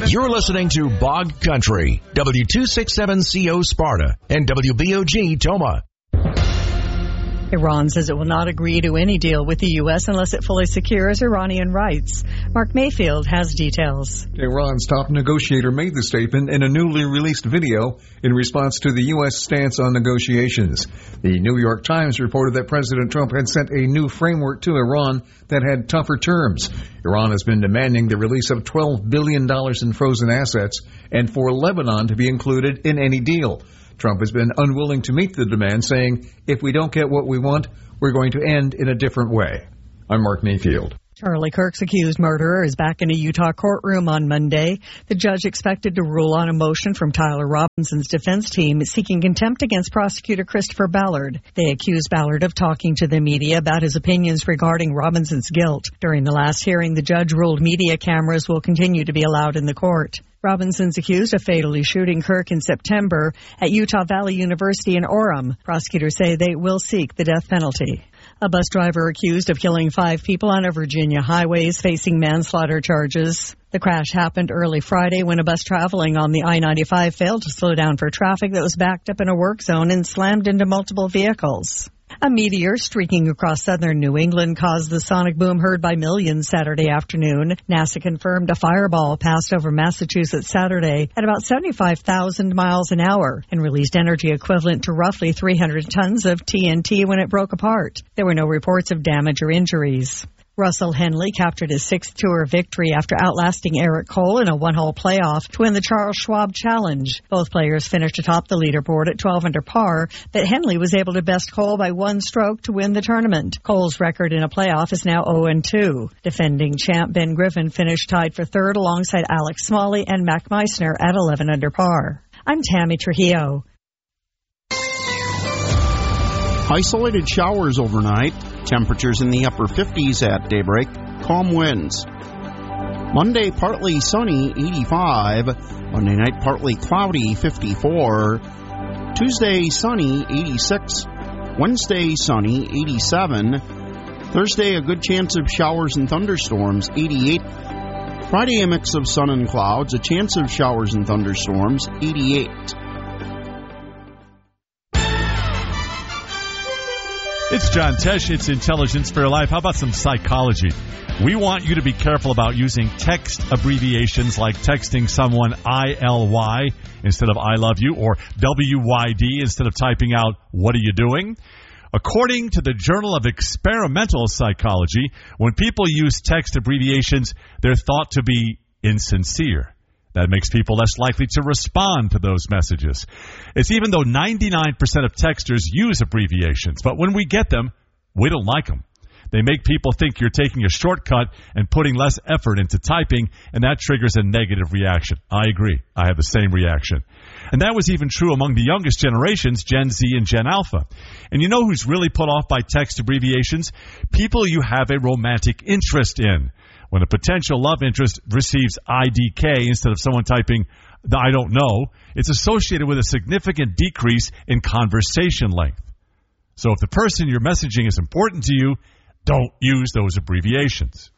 You're listening to Bog Country, W267CO Sparta, and WBOG Toma. Iran says it will not agree to any deal with the U.S. unless it fully secures Iranian rights. Mark Mayfield has details. Iran's top negotiator made the statement in a newly released video in response to the U.S. stance on negotiations. The New York Times reported that President Trump had sent a new framework to Iran that had tougher terms. Iran has been demanding the release of $12 billion in frozen assets and for Lebanon to be included in any deal. Trump has been unwilling to meet the demand, saying, if we don't get what we want, we're going to end in a different way. I'm Mark Mayfield. Charlie Kirk's accused murderer is back in a Utah courtroom on Monday. The judge expected to rule on a motion from Tyler Robinson's defense team seeking contempt against prosecutor Christopher Ballard. They accused Ballard of talking to the media about his opinions regarding Robinson's guilt. During the last hearing, the judge ruled media cameras will continue to be allowed in the court. Robinson's accused of fatally shooting Kirk in September at Utah Valley University in Orem. Prosecutors say they will seek the death penalty. A bus driver accused of killing 5 people on a Virginia highway is facing manslaughter charges. The crash happened early Friday when a bus traveling on the I-95 failed to slow down for traffic that was backed up in a work zone and slammed into multiple vehicles. A meteor streaking across southern New England caused the sonic boom heard by millions Saturday afternoon. NASA confirmed a fireball passed over Massachusetts Saturday at about 75,000 miles an hour and released energy equivalent to roughly 300 tons of TNT when it broke apart. There were no reports of damage or injuries. Russell Henley captured his 6th tour victory after outlasting Eric Cole in a one-hole playoff to win the Charles Schwab Challenge. Both players finished atop the leaderboard at 12 under par, but Henley was able to best Cole by 1 stroke to win the tournament. Cole's record in a playoff is now 0-2. Defending champ Ben Griffin finished tied for 3rd alongside Alex Smalley and Mac Meissner at 11 under par. I'm Tammy Trujillo. Isolated showers overnight. Temperatures in the upper 50s at daybreak. Calm winds. Monday, partly sunny, 85. Monday night, partly cloudy, 54. Tuesday, sunny, 86. Wednesday, sunny, 87. Thursday, a good chance of showers and thunderstorms, 88. Friday, a mix of sun and clouds, a chance of showers and thunderstorms, 88. It's John Tesh. It's Intelligence for Your Life. How about some psychology? We want you to be careful about using text abbreviations like texting someone ILY instead of I love you or WYD instead of typing out what are you doing? According to the Journal of Experimental Psychology, when people use text abbreviations, they're thought to be insincere. That makes people less likely to respond to those messages. It's even though 99% of texters use abbreviations, but when we get them, we don't like them. They make people think you're taking a shortcut and putting less effort into typing, and that triggers a negative reaction. I agree. I have the same reaction. And that was even true among the youngest generations, Gen Z and Gen Alpha. And you know who's really put off by text abbreviations? People you have a romantic interest in. When a potential love interest receives IDK instead of someone typing I don't know, it's associated with a significant decrease in conversation length. So if the person you're messaging is important to you, don't use those abbreviations.